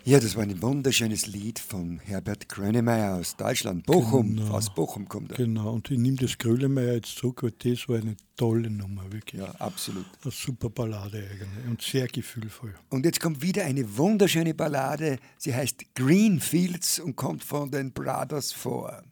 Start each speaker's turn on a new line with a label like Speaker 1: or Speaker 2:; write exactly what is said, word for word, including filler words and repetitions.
Speaker 1: Ja, das war ein wunderschönes Lied von Herbert Grönemeyer aus Deutschland. Bochum,
Speaker 2: Genau.
Speaker 1: aus Bochum kommt er.
Speaker 2: Genau, und ich nehme das Grönemeyer jetzt zurück, weil das war eine tolle Nummer, wirklich.
Speaker 1: Ja, absolut.
Speaker 2: Eine super Ballade eigentlich und sehr gefühlvoll.
Speaker 1: Und jetzt kommt wieder eine wunderschöne Ballade. Sie heißt Green Fields und kommt von den Brothers vor.